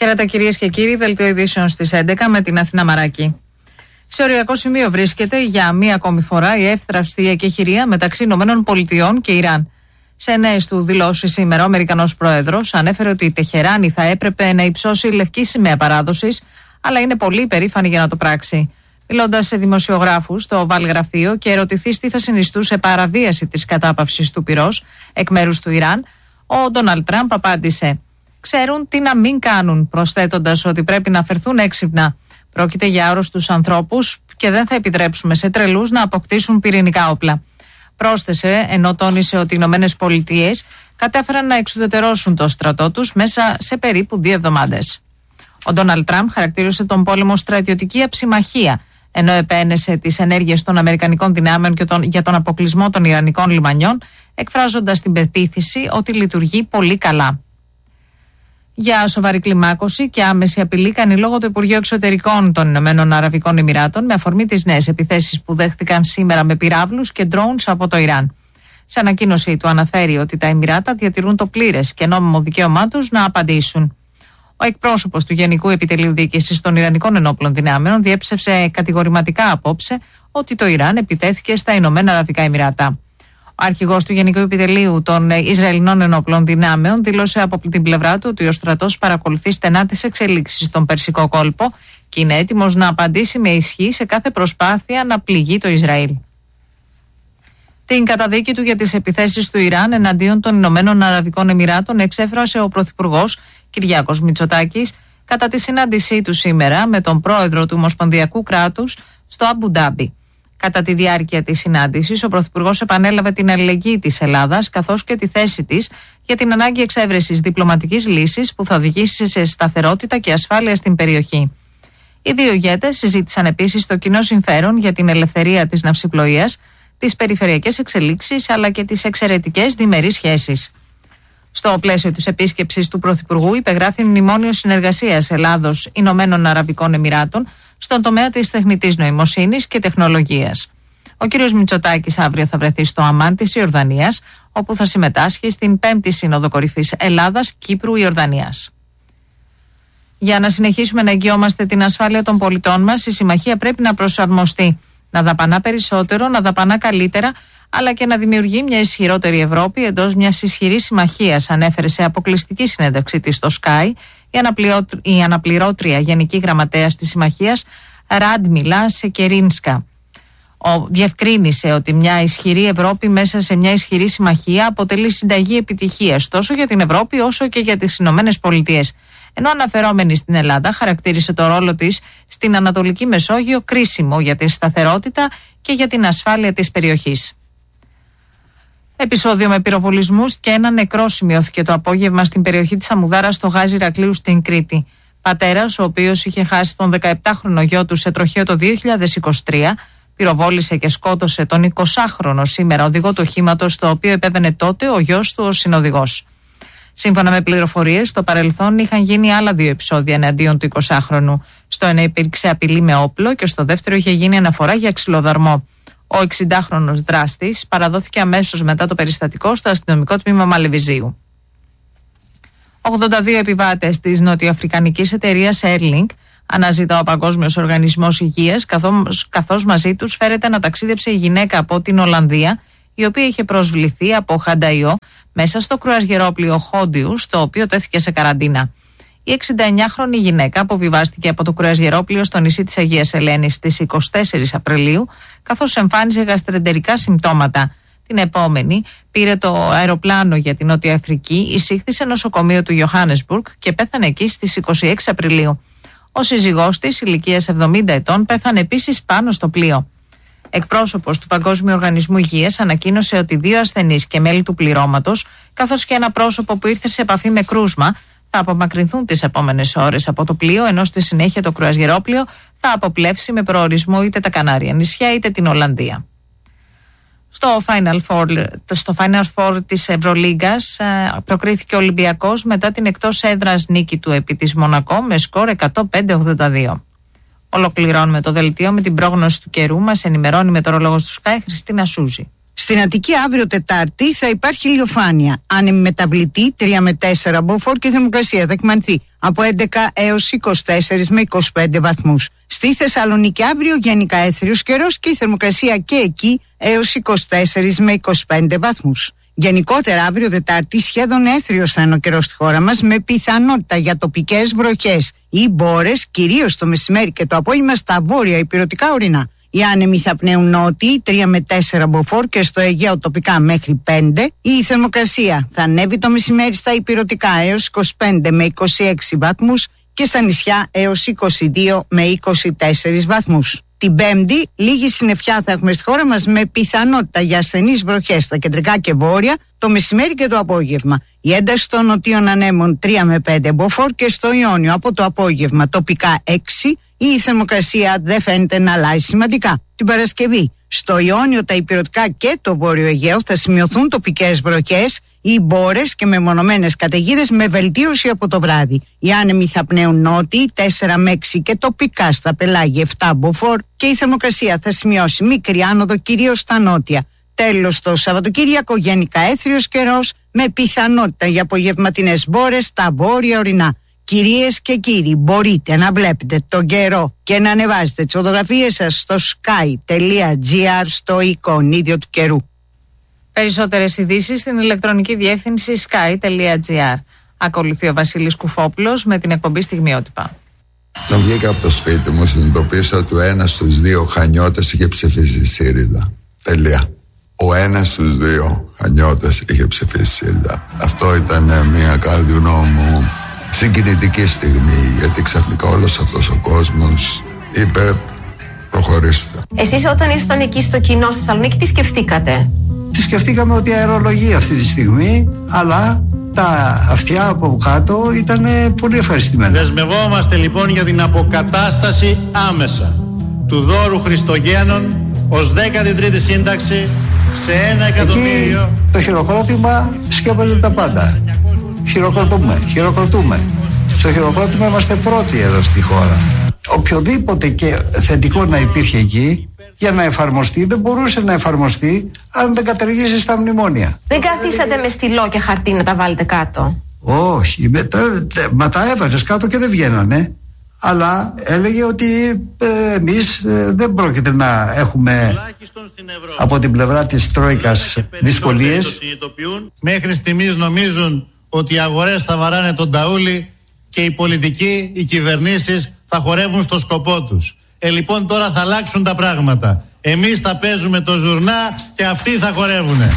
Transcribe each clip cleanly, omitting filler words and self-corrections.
Χαίρετε κυρίες και κύριοι, δελτίο ειδήσεων στις 11 με την Αθηνά Μαράκη. Σε οριακό σημείο βρίσκεται για μία ακόμη φορά η εύθραυστη εκεχηρία μεταξύ ΗΠΑ και Ιράν. Σε νέες του δηλώσεις σήμερα, ο Αμερικανός Πρόεδρος ανέφερε ότι η Τεχεράνη θα έπρεπε να υψώσει λευκή σημαία παράδοσης, αλλά είναι πολύ υπερήφανη για να το πράξει. Μιλώντας σε δημοσιογράφους στο Oval γραφείο και ερωτηθείς τι θα συνιστούσε παραβίαση της κατάπαυσης του πυρός εκ μέρους του Ιράν, ο Ντόναλντ Τραμπ απάντησε: «Ξέρουν τι να μην κάνουν», προσθέτοντας ότι πρέπει να φερθούν έξυπνα. Πρόκειται για άρρωστους ανθρώπους και δεν θα επιτρέψουμε σε τρελούς να αποκτήσουν πυρηνικά όπλα. Πρόσθεσε, ενώ τόνισε ότι οι ΗΠΑ κατέφεραν να εξουδετερώσουν το στρατό τους μέσα σε περίπου 2 εβδομάδες. Ο Ντόναλντ Τραμπ χαρακτήρισε τον πόλεμο στρατιωτική αψημαχία, ενώ επένεσε τις ενέργειες των Αμερικανικών δυνάμεων και για τον αποκλεισμό των Ιρανικών λιμανιών, εκφράζοντας την πεποίθηση ότι λειτουργεί πολύ καλά. Για σοβαρή κλιμάκωση και άμεση απειλή κάνει λόγο το Υπουργείο Εξωτερικών των Ηνωμένων Αραβικών Εμιράτων με αφορμή τις νέες επιθέσεις που δέχτηκαν σήμερα με πυράβλους και drones από το Ιράν. Σε ανακοίνωση του αναφέρει ότι τα Εμιράτα διατηρούν το πλήρες και νόμιμο δικαίωμά τους να απαντήσουν. Ο εκπρόσωπος του Γενικού Επιτελείου Διοίκησης των Ιρανικών Ενόπλων Δυνάμεων διέψευσε κατηγορηματικά απόψε ότι το Ιράν επιτέθηκε στα Ηνωμένα Αραβικά Εμιράτα. Ο αρχηγός του Γενικού Επιτελείου των Ισραηλινών Ενόπλων Δυνάμεων δήλωσε από την πλευρά του ότι ο στρατός παρακολουθεί στενά τις εξελίξεις στον Περσικό κόλπο και είναι έτοιμος να απαντήσει με ισχύ σε κάθε προσπάθεια να πληγεί το Ισραήλ. Την καταδίκη του για τις επιθέσεις του Ιράν εναντίον των Ηνωμένων Αραβικών Εμιράτων εξέφρασε ο Πρωθυπουργός Κυριάκος Μητσοτάκης κατά τη συνάντησή του σήμερα με τον πρόεδρο του Ομοσπονδιακού κράτους στο Αμπου Ντάμπι. Κατά τη διάρκεια της συνάντησης, ο Πρωθυπουργός επανέλαβε την αλληλεγγύη της Ελλάδας καθώς και τη θέση της για την ανάγκη εξέβρεσης διπλωματικής λύσης που θα οδηγήσει σε σταθερότητα και ασφάλεια στην περιοχή. Οι δύο ηγέτες συζήτησαν επίσης το κοινό συμφέρον για την ελευθερία της ναυσιπλοείας, τις περιφερειακές εξελίξεις αλλά και τις εξαιρετικές διμερείς σχέσεις. Στο πλαίσιο της επίσκεψης του Πρωθυπουργού υπεγράφει μνημόνιο συνεργασίας Ελλάδος-Ηνωμένων Αραβικών Εμιράτων στον τομέα της τεχνητής νοημοσύνης και τεχνολογίας. Ο κ. Μητσοτάκης αύριο θα βρεθεί στο Αμάν της Ιορδανίας, όπου θα συμμετάσχει στην 5η Σύνοδο Κορυφής Ελλάδας-Κύπρου-Ιορδανίας. Για να συνεχίσουμε να εγγυόμαστε την ασφάλεια των πολιτών μας, η συμμαχία πρέπει να προσαρμοστεί, να δαπανά περισσότερο, να δαπανά καλύτερα, αλλά και να δημιουργεί μια ισχυρότερη Ευρώπη εντός μιας ισχυρής συμμαχίας, ανέφερε σε αποκλειστική συνέντευξη της στο Sky η αναπληρώτρια Γενική Γραμματέας της Συμμαχίας Ράντμιλα Σεκερίνσκα. Διευκρίνησε ότι μια ισχυρή Ευρώπη μέσα σε μια ισχυρή συμμαχία αποτελεί συνταγή επιτυχίας τόσο για την Ευρώπη όσο και για τις Ηνωμένες Πολιτείες. Ενώ αναφερόμενη στην Ελλάδα χαρακτήρισε το ρόλο της στην Ανατολική Μεσόγειο κρίσιμο για τη σταθερότητα και για την ασφάλεια της περιοχής. Επεισόδιο με πυροβολισμούς και ένα νεκρό σημειώθηκε το απόγευμα στην περιοχή της Αμουδάρας στο Γάζι Ηρακλείου στην Κρήτη. Πατέρας, ο οποίος είχε χάσει τον 17χρονο γιο του σε τροχαίο το 2023, πυροβόλησε και σκότωσε τον 20χρονο σήμερα οδηγό του οχήματος, στο οποίο επέβαινε τότε ο γιος του ως συνοδηγός. Σύμφωνα με πληροφορίες, στο παρελθόν είχαν γίνει άλλα 2 επεισόδια εναντίον του 20χρονου. Στο ένα υπήρξε απειλή με όπλο και στο δεύτερο είχε γίνει αναφορά για ξυλοδαρμό. Ο 60χρονος δράστης παραδόθηκε αμέσως μετά το περιστατικό στο αστυνομικό τμήμα Μαλεβιζίου. 82 επιβάτες της νοτιοαφρικανικής εταιρείας Airlink αναζητά ο Παγκόσμιος Οργανισμός Υγείας, καθώς μαζί τους φέρεται να ταξίδεψε η γυναίκα από την Ολλανδία, η οποία είχε προσβληθεί από χανταϊό μέσα στο κρουαζιερόπλοιο Χόντιους, το οποίο τέθηκε σε καραντίνα. Η 69χρονη γυναίκα αποβιβάστηκε από το κρουαζιερόπλοιο στο νησί της Αγίας Ελένης στις 24 Απριλίου, καθώς εμφάνιζε γαστρεντερικά συμπτώματα. Την επόμενη πήρε το αεροπλάνο για την Νότια Αφρική, εισήχθη σε νοσοκομείο του Johannesburg και πέθανε εκεί στις 26 Απριλίου. Ο σύζυγός της, ηλικίας 70 ετών, πέθανε επίσης πάνω στο πλοίο. Εκπρόσωπος του Παγκόσμιου Οργανισμού Υγείας ανακοίνωσε ότι 2 ασθενείς και μέλη του πληρώματος, καθώς και ένα πρόσωπο που ήρθε σε επαφή με κρούσμα, θα απομακρυνθούν τις επόμενες ώρες από το πλοίο, ενώ στη συνέχεια το κρουαζιερόπλοιο θα αποπλεύσει με προορισμό είτε τα Κανάρια νησιά είτε την Ολλανδία. Στο Final Four της Ευρωλίγκας προκρίθηκε ο Ολυμπιακός μετά την εκτός έδρας νίκη του επί της Μονακό με σκορ 105-82. Ολοκληρώνουμε το δελτίο με την πρόγνωση του καιρού. Μας ενημερώνει η μετεωρολόγος του Sky Χριστίνα Σούζη. Στην Αττική αύριο Τετάρτη θα υπάρχει ηλιοφάνεια. Άνεμη μεταβλητή 3 με 4 μποφόρ και θερμοκρασία θα εκμανθεί από 11 έως 24 με 25 βαθμούς. Στη Θεσσαλονίκη αύριο γενικά έθριος καιρός και η θερμοκρασία και εκεί έως 24 με 25 βαθμούς. Γενικότερα αύριο Τετάρτη σχεδόν έθριος θα είναι ο καιρός στη χώρα μας, με πιθανότητα για τοπικές βροχές ή μπόρες, κυρίως το μεσημέρι και το απόγευμα στα βόρεια ηπειρωτικά ορεινά. Οι άνεμοι θα πνέουν νότιοι 3 με 4 μποφόρ και στο Αιγαίο τοπικά μέχρι 5. Η θερμοκρασία θα ανέβει το μεσημέρι στα ηπειρωτικά έως 25 με 26 βαθμούς και στα νησιά έως 22 με 24 βαθμούς. Την Πέμπτη, λίγη συννεφιά θα έχουμε στη χώρα μας, με πιθανότητα για ασθενείς βροχές στα κεντρικά και βόρεια το μεσημέρι και το απόγευμα. Η ένταση των νοτίων ανέμων 3 με 5 μποφόρ και στο Ιόνιο από το απόγευμα τοπικά 6. Η θερμοκρασία δεν φαίνεται να αλλάζει σημαντικά. Την Παρασκευή, στο Ιόνιο, τα ηπειρωτικά και το Βόρειο Αιγαίο θα σημειωθούν τοπικές βροχές ή μπόρες και μεμονωμένες καταιγίδες, με βελτίωση από το βράδυ. Οι άνεμοι θα πνέουν νότιοι 4 με 6 και τοπικά στα πελάγια 7 μποφόρ και η θερμοκρασία θα σημειώσει μικρή άνοδο κυρίως στα νότια. Τέλος, το Σαββατοκύριακο γενικά έθριος καιρός, με πιθανότητα για απογευματινές μπόρες στα βόρεια ορεινά. Κυρίες και κύριοι, μπορείτε να βλέπετε τον καιρό και να ανεβάζετε τις φωτογραφίες σας στο sky.gr, στο εικονίδιο του καιρού. Περισσότερες ειδήσεις στην ηλεκτρονική διεύθυνση sky.gr. Ακολουθεί ο Βασίλης Κουφόπουλος με την εκπομπή Στιγμιότυπα. Όταν βγήκα από το σπίτι μου, συνειδητοποίησα ότι ο ένας στους δύο Χανιώτες είχε ψηφίσει ΣΥΡΙΖΑ. Τελεία. Ο ένας στους δύο Χανιώτες είχε ψηφίσει ΣΥΡΙΖΑ. Αυτό ήταν μια κατά τη γνώμη μου συγκινητική στιγμή, γιατί ξαφνικά όλος αυτός ο κόσμος είπε προχωρήστε. Εσείς όταν ήσασταν εκεί στο κοινό στη Θεσσαλονίκη, τι σκεφτήκατε? Σκεφτήκαμε ότι αερολογεί αυτή τη στιγμή, αλλά τα αυτιά από κάτω ήταν πολύ ευχαριστημένα. Δεσμευόμαστε λοιπόν για την αποκατάσταση άμεσα του δώρου Χριστογέννων ως 13η σύνταξη σε 1 εκατομμύριο. Εκεί το χειροκρότημα σκέπαζε τα πάντα. Χειροκροτούμε. Στο χειροκρότημα είμαστε πρώτοι εδώ στη χώρα. Οποιοδήποτε και θετικό να υπήρχε εκεί, για να εφαρμοστεί, δεν μπορούσε να εφαρμοστεί αν δεν καταργήσει στα μνημόνια. Δεν καθίσατε με στυλό και χαρτί να τα βάλετε κάτω? Όχι, μα τα έβαζες κάτω και δεν βγαίνανε. Αλλά έλεγε ότι εμείς δεν πρόκειται να έχουμε από την πλευρά της Τρόικας δυσκολίες. Μέχρι στιγμής νομίζουν ότι οι αγορές θα βαράνε τον ταούλι και οι πολιτικοί, οι κυβερνήσεις θα χορεύουν στο σκοπό τους. Λοιπόν, τώρα θα αλλάξουν τα πράγματα. Εμείς θα παίζουμε το ζουρνά και αυτοί θα χορεύουνε.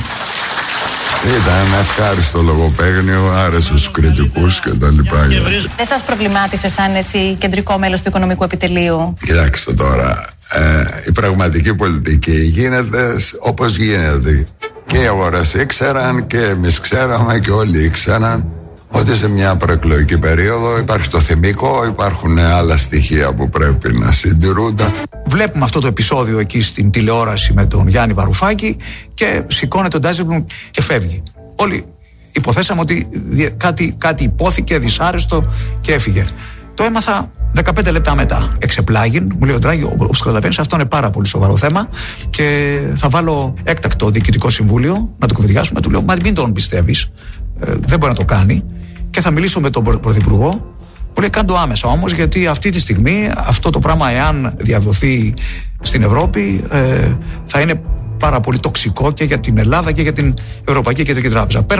Ήταν ένα ευχάριστο λογοπαίγνιο, άρεσε στους κριτικούς και τα λοιπά. Δεν σας προβλημάτισε σαν έτσι κεντρικό μέλος του Οικονομικού Επιτελείου? Κοιτάξτε τώρα, η πραγματική πολιτική γίνεται όπως γίνεται. Και οι αγορές ήξεραν και εμείς ξέραμε και όλοι ήξεραν ότι σε μια προεκλογική περίοδο υπάρχει το θυμικό, υπάρχουν άλλα στοιχεία που πρέπει να συντηρούνται. Βλέπουμε αυτό το επεισόδιο εκεί στην τηλεόραση με τον Γιάννη Βαρουφάκη και σηκώνεται τον Ντάζεμπλουμ και φεύγει. Όλοι υποθέσαμε ότι κάτι υπόθηκε δυσάρεστο και έφυγε. Το έμαθα 15 λεπτά μετά. Εξεπλάγιν, μου λέει ο Ντράγκη, όπως καταλαβαίνεις, αυτό είναι πάρα πολύ σοβαρό θέμα και θα βάλω έκτακτο διοικητικό συμβούλιο να το κουβεντιάσουμε. Του λέω, μα μην τον πιστεύεις, δεν μπορεί να το κάνει, και θα μιλήσω με τον Πρωθυπουργό. Μου λέει, κάντο άμεσα όμως, γιατί αυτή τη στιγμή αυτό το πράγμα, εάν διαδοθεί στην Ευρώπη, θα είναι πάρα πολύ τοξικό και για την Ελλάδα και για την Ευρωπαϊκή Κεντρική Τράπεζα.